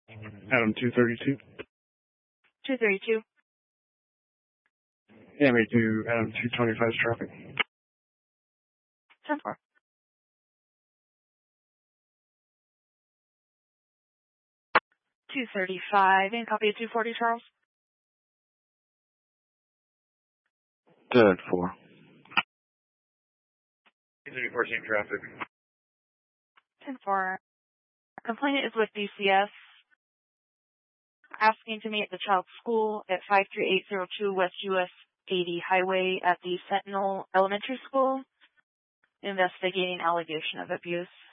Adam 232. 232. Yeah, me too. Adam 225's traffic. 10-4. $235 and copy of 240, Charles. 10-4. 214 traffic. 10-4. Complainant is with DCS, asking to meet at the child's school at 53802 West US 80 Highway at the Sentinel Elementary School, investigating allegation of abuse.